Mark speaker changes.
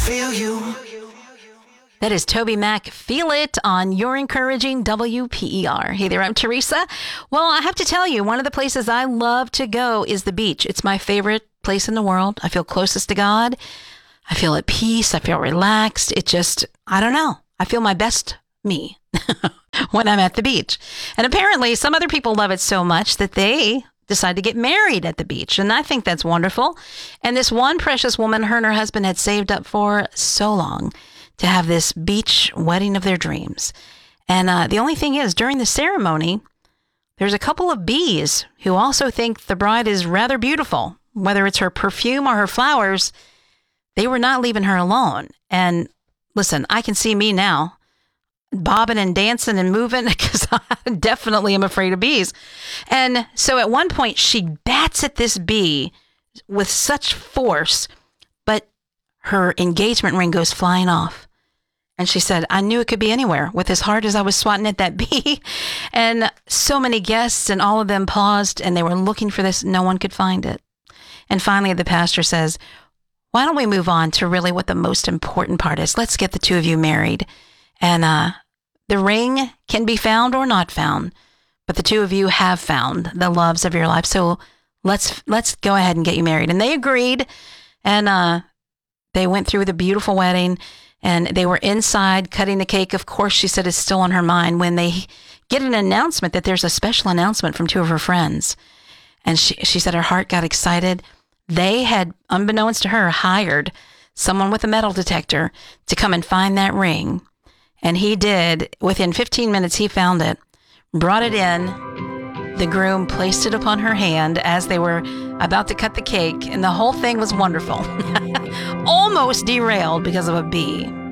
Speaker 1: feel you.
Speaker 2: That is Toby Mac, Feel It, on your encouraging WPER. Hey there, I'm Teresa. Well, I have to tell you, one of the places I love to go is the beach. It's my favorite place in the world. I feel closest to God. I feel at peace. I feel relaxed. It just, I don't know. I feel my best me when I'm at the beach. And apparently some other people love it so much that they decide to get married at the beach. And I think that's wonderful. And this one precious woman, her and her husband had saved up for so long to have this beach wedding of their dreams. And the only thing is, during the ceremony, there's a couple of bees who also think the bride is rather beautiful. Whether it's her perfume or her flowers, they were not leaving her alone. And listen, I can see me now bobbing and dancing and moving because I definitely am afraid of bees. And so at one point, she bats at this bee with such force, but her engagement ring goes flying off. And she said, I knew it could be anywhere with as hard as I was swatting at that bee. And so many guests and all of them paused and they were looking for this. No one could find it. And finally, the pastor says, why don't we move on to really what the most important part is? Let's get the two of you married. And the ring can be found or not found, but the two of you have found the loves of your life. So let's go ahead and get you married. And they agreed. And they went through the beautiful wedding. And they were inside cutting the cake. Of course, she said it's still on her mind when they get an announcement that there's a special announcement from two of her friends. And she said her heart got excited. They had, unbeknownst to her, hired someone with a metal detector to come and find that ring. And he did. Within 15 minutes, he found it, brought it in. The groom placed it upon her hand as they were about to cut the cake. And the whole thing was wonderful. Almost derailed because of a bee.